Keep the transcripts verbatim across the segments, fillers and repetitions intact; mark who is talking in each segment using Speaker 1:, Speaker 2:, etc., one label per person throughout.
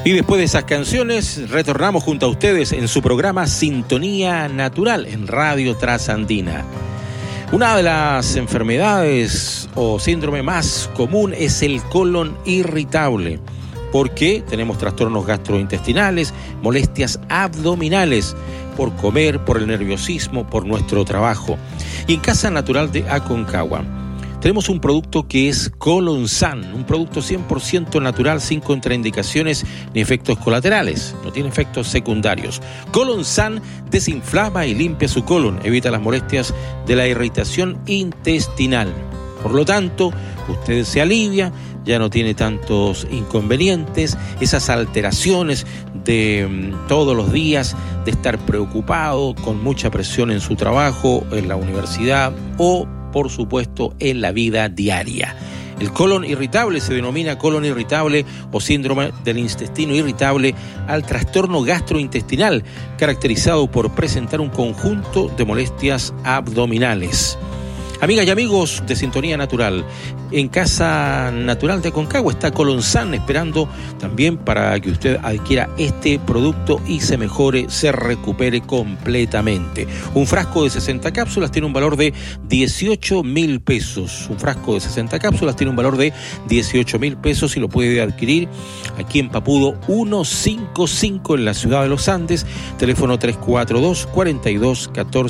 Speaker 1: Y después de esas canciones, retornamos junto a ustedes en su programa Sintonía Natural en Radio Trasandina. Una de las enfermedades o síndrome más común es el colon irritable, porque tenemos trastornos gastrointestinales, molestias abdominales, por comer, por el nerviosismo, por nuestro trabajo. Y en Casa Natural de Aconcagua tenemos un producto que es Colonsan, un producto cien por ciento natural, sin contraindicaciones ni efectos colaterales, no tiene efectos secundarios. Colonsan desinflama y limpia su colon, evita las molestias de la irritación intestinal. Por lo tanto, usted se alivia, ya no tiene tantos inconvenientes, esas alteraciones de mm, todos los días, de estar preocupado, con mucha presión en su trabajo, en la universidad o por supuesto, en la vida diaria. El colon irritable se denomina colon irritable o síndrome del intestino irritable al trastorno gastrointestinal, caracterizado por presentar un conjunto de molestias abdominales. Amigas y amigos de Sintonía Natural, en Casa Natural de Aconcagua está Colonsan esperando también para que usted adquiera este producto y se mejore, se recupere completamente. Un frasco de sesenta cápsulas tiene un valor de dieciocho mil pesos. Un frasco de sesenta cápsulas tiene un valor de dieciocho mil pesos y lo puede adquirir aquí en Papudo ciento cincuenta y cinco en la ciudad de los Andes. Teléfono tres cuatro dos, cuatro dos, uno cuatro,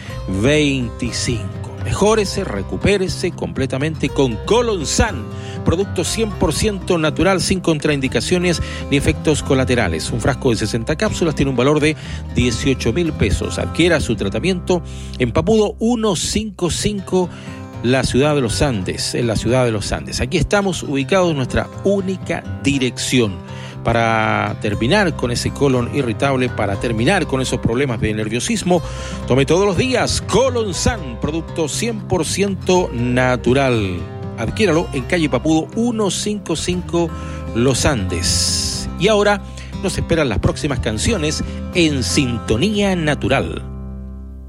Speaker 1: dos cinco. Mejórese, recupérese completamente con Colonsan, producto cien por ciento natural, sin contraindicaciones ni efectos colaterales. Un frasco de sesenta cápsulas tiene un valor de dieciocho mil pesos. Adquiera su tratamiento en Papudo ciento cincuenta y cinco, la ciudad de los Andes, en la ciudad de los Andes. Aquí estamos ubicados en nuestra única dirección. Para terminar con ese colon irritable, para terminar con esos problemas de nerviosismo, tome todos los días Colonsan, producto cien por ciento natural. Adquiéralo en calle Papudo ciento cincuenta y cinco, Los Andes. Y ahora nos esperan las próximas canciones en Sintonía Natural.